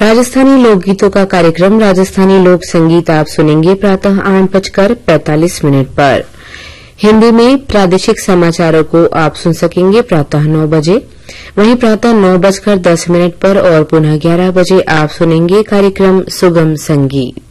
राजस्थानी लोकगीतों का कार्यक्रम राजस्थानी लोक संगीत आप सुनेंगे प्रातः 8:45 पर। हिंदी में प्रादेशिक समाचारों को आप सुन सकेंगे प्रातः 9 बजे। वहीं प्रातः 9:10 पर और पुनः 11 बजे आप सुनेंगे कार्यक्रम सुगम संगीत।